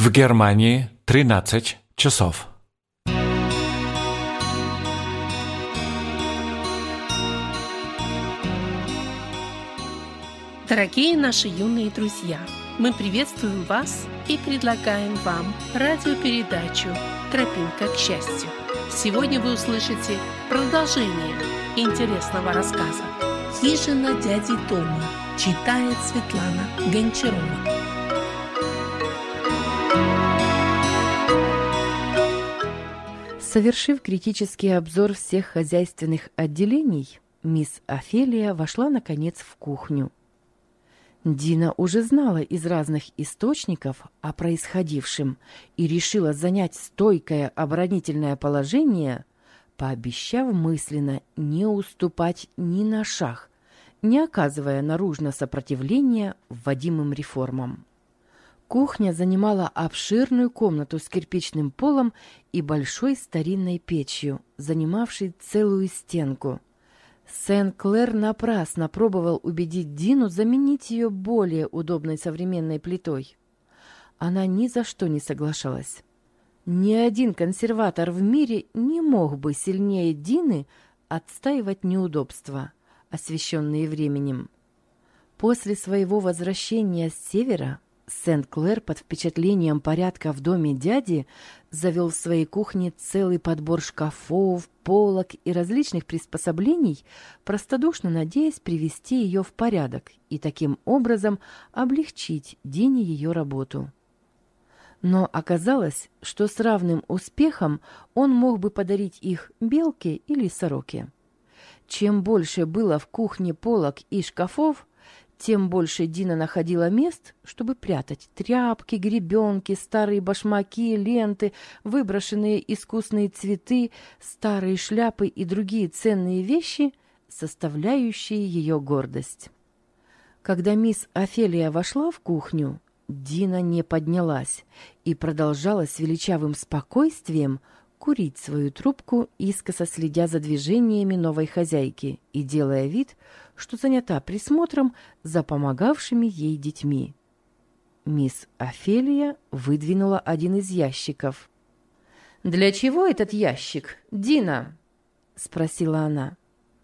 В Германии 13 часов. Дорогие наши юные друзья, мы приветствуем вас и предлагаем вам радиопередачу «Тропинка к счастью». Сегодня вы услышите продолжение интересного рассказа. «Хижина дяди Тома» читает Светлана Гончарова. Совершив критический обзор всех хозяйственных отделений, мисс Офелия вошла, наконец, в кухню. Дина уже знала из разных источников о происходившем и решила занять стойкое оборонительное положение, пообещав мысленно не уступать ни на шаг, не оказывая наружно сопротивления вводимым реформам. Кухня занимала обширную комнату с кирпичным полом и большой старинной печью, занимавшей целую стенку. Сен-Клэр напрасно пробовал убедить Дину заменить ее более удобной современной плитой. Она ни за что не соглашалась. Ни один консерватор в мире не мог бы сильнее Дины отстаивать неудобства, освещенные временем. После своего возвращения с севера Сен-Клэр под впечатлением порядка в доме дяди завел в своей кухне целый подбор шкафов, полок и различных приспособлений, простодушно надеясь привести ее в порядок и таким образом облегчить Дине ее работу. Но оказалось, что с равным успехом он мог бы подарить их белке или сороке. Чем больше было в кухне полок и шкафов, тем больше Дина находила мест, чтобы прятать тряпки, гребенки, старые башмаки, ленты, выброшенные искусные цветы, старые шляпы и другие ценные вещи, составляющие ее гордость. Когда мисс Офелия вошла в кухню, Дина не поднялась и продолжала с величавым спокойствием курить свою трубку, искоса следя за движениями новой хозяйки и делая вид, что занята присмотром за помогавшими ей детьми. Мисс Офелия выдвинула один из ящиков. «Для чего этот ящик, Дина?» — спросила она.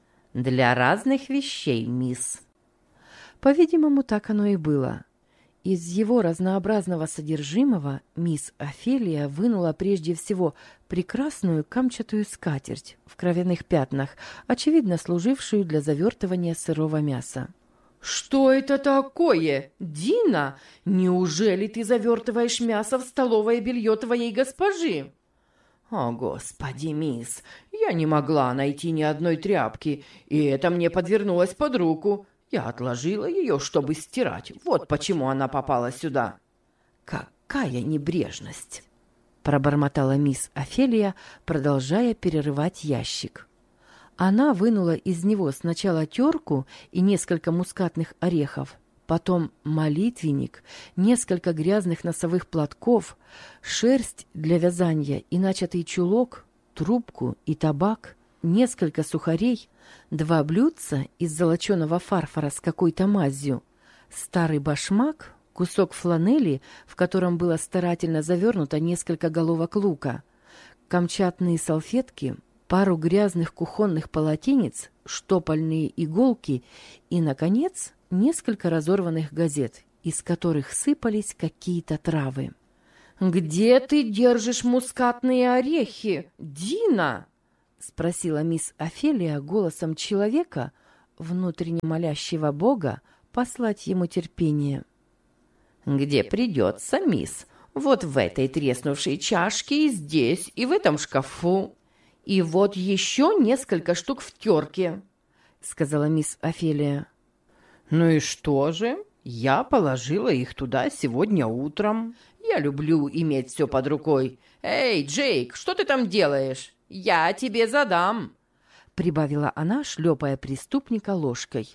«Для разных вещей, мисс». По-видимому, так оно и было. Из его разнообразного содержимого мисс Офелия вынула прежде всего прекрасную камчатую скатерть в кровяных пятнах, очевидно служившую для завертывания сырого мяса. «Что это такое, Дина? Неужели ты завертываешь мясо в столовое белье твоей госпожи?» «О, Господи, мисс, я не могла найти ни одной тряпки, и это мне подвернулось под руку. Я отложила ее, чтобы стирать. Вот почему она попала сюда». «Какая небрежность!» — пробормотала мисс Офелия, продолжая перерывать ящик. Она вынула из него сначала терку и несколько мускатных орехов, потом молитвенник, несколько грязных носовых платков, шерсть для вязания и начатый чулок, трубку и табак, несколько сухарей, 2 блюдца из золоченого фарфора с какой-то мазью, старый башмак, кусок фланели, в котором было старательно завернуто несколько головок лука, камчатные салфетки, пару грязных кухонных полотенец, штопальные иголки и, наконец, несколько разорванных газет, из которых сыпались какие-то травы. «Где ты держишь мускатные орехи, Дина?» — спросила мисс Офелия голосом человека, внутренне молящего Бога послать ему терпение. «Где придется, мисс. Вот в этой треснувшей чашке и здесь, и в этом шкафу. И вот еще несколько штук в терке», — сказала мисс Офелия. «Ну и что же? Я положила их туда сегодня утром. Я люблю иметь все под рукой. Эй, Джейк, что ты там делаешь? Я тебе задам», — прибавила она, шлепая преступника ложкой.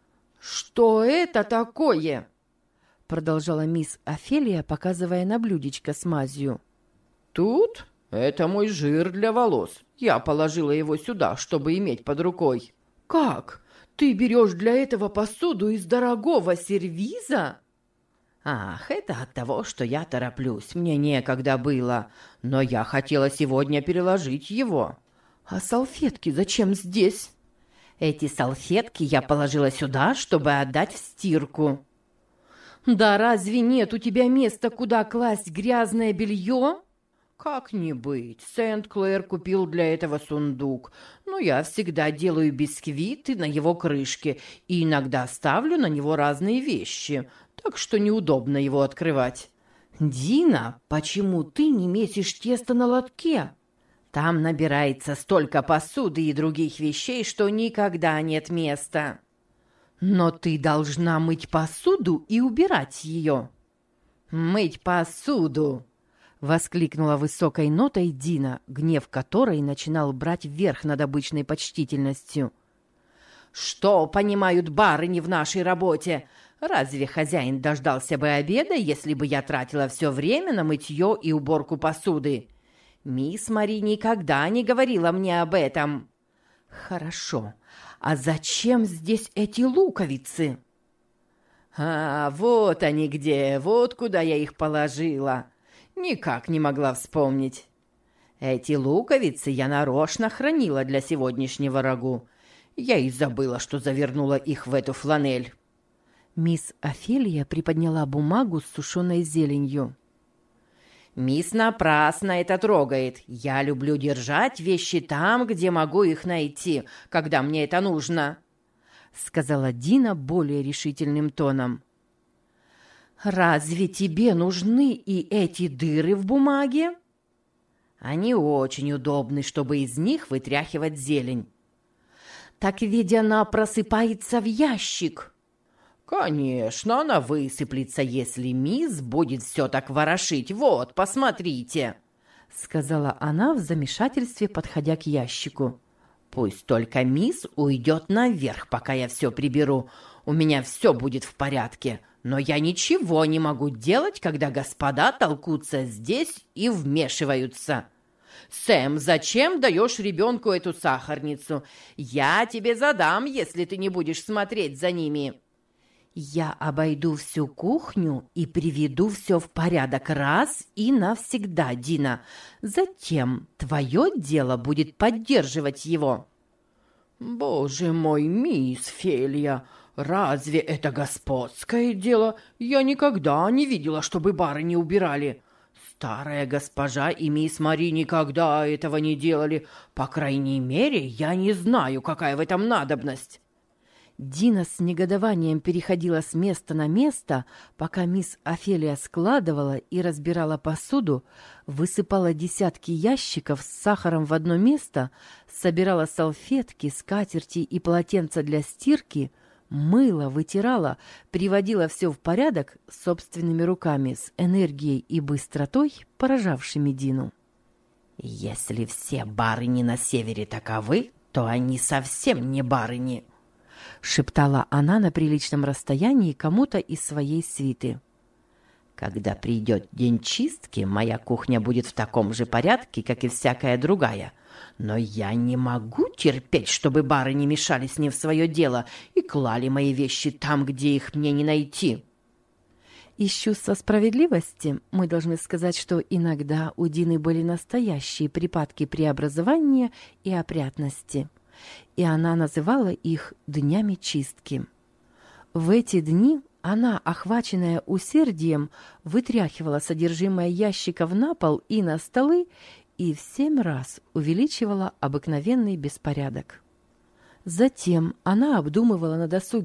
«Что это такое?» — продолжала мисс Офелия, показывая на блюдечко с мазью. «Тут? Это мой жир для волос. Я положила его сюда, чтобы иметь под рукой». «Как? Ты берешь для этого посуду из дорогого сервиза?» «Ах, это от того, что я тороплюсь. Мне некогда было, но я хотела сегодня переложить его». «А салфетки зачем здесь?» «Эти салфетки я положила сюда, чтобы отдать в стирку». «Да разве нет у тебя места, куда класть грязное белье?» «Как не быть, Сент-Клэр купил для этого сундук, но я всегда делаю бисквиты на его крышке и иногда ставлю на него разные вещи, так что неудобно его открывать». «Дина, почему ты не месишь тесто на лотке?» «Там набирается столько посуды и других вещей, что никогда нет места». «Но ты должна мыть посуду и убирать ее». «Мыть посуду!» — воскликнула высокой нотой Дина, гнев которой начинал брать верх над обычной почтительностью. «Что понимают барыни в нашей работе? Разве хозяин дождался бы обеда, если бы я тратила все время на мытье и уборку посуды? Мисс Мари никогда не говорила мне об этом». «Хорошо. А зачем здесь эти луковицы?» «А, вот они где, вот куда я их положила. Никак не могла вспомнить. Эти луковицы я нарочно хранила для сегодняшнего рагу. Я и забыла, что завернула их в эту фланель». Мисс Офелия приподняла бумагу с сушеной зеленью. «Мисс напрасно это трогает. Я люблю держать вещи там, где могу их найти, когда мне это нужно», — сказала Дина более решительным тоном. «Разве тебе нужны и эти дыры в бумаге?» «Они очень удобны, чтобы из них вытряхивать зелень». «Так ведь она просыпается в ящик». «Конечно, она высыплется, если мисс будет все так ворошить. Вот, посмотрите», — сказала она в замешательстве, подходя к ящику. «Пусть только мисс уйдет наверх, пока я все приберу. У меня все будет в порядке, но я ничего не могу делать, когда господа толкутся здесь и вмешиваются». «Сэм, зачем даешь ребенку эту сахарницу? Я тебе задам, если ты не будешь смотреть за ними». «Я обойду всю кухню и приведу все в порядок раз и навсегда, Дина. Затем твое дело будет поддерживать его». «Боже мой, мисс Фелия, разве это господское дело? Я никогда не видела, чтобы барыни убирали. Старая госпожа и мисс Мари никогда этого не делали. По крайней мере, я не знаю, какая в этом надобность». Дина с негодованием переходила с места на место, пока мисс Офелия складывала и разбирала посуду, высыпала десятки ящиков с сахаром в одно место, собирала салфетки, скатерти и полотенца для стирки, мыла, вытирала, приводила все в порядок собственными руками с энергией и быстротой, поражавшими Дину. «Если все барыни на севере таковы, то они совсем не барыни», — шептала она на приличном расстоянии кому-то из своей свиты. «Когда придет день чистки, моя кухня будет в таком же порядке, как и всякая другая. Но я не могу терпеть, чтобы барыни мешались не в свое дело и клали мои вещи там, где их мне не найти». Из чувства справедливости мы должны сказать, что иногда у Дины были настоящие припадки преобразования и опрятности, и она называла их днями чистки. В эти дни она, охваченная усердием, вытряхивала содержимое ящиков на пол и на столы и в 7 раз увеличивала обыкновенный беспорядок. Затем она обдумывала на досуге